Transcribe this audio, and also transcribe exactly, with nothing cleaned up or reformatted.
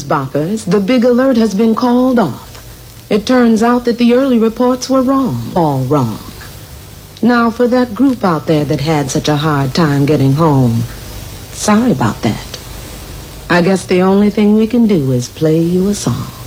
boppers, the big alert has been called off. It turns out that the early reports were wrong, all wrong. Now, for that group out there that had such a hard time getting home, sorry about that. I guess the only thing we can do is play you a song.